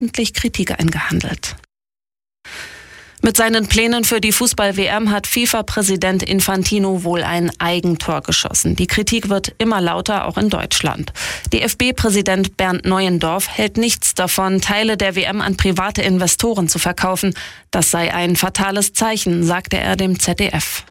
öffentlich Kritik eingehandelt. Mit seinen Plänen für die Fußball-WM hat FIFA-Präsident Infantino wohl ein Eigentor geschossen. Die Kritik wird immer lauter, auch in Deutschland. DFB-Präsident Bernd Neuendorf hält nichts davon, Teile der WM an private Investoren zu verkaufen. Das sei ein fatales Zeichen, sagte er dem ZDF.